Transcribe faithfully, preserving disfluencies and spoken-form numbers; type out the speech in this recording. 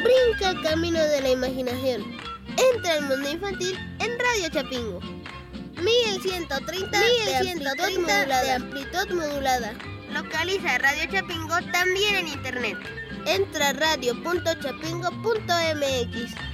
Brinca el camino de la imaginación. Entra al mundo infantil en Radio Chapingo. mil ciento treinta, mil ciento treinta de amplitud modulada. Localiza Radio Chapingo también en internet. Entra a radio punto chapingo punto m x.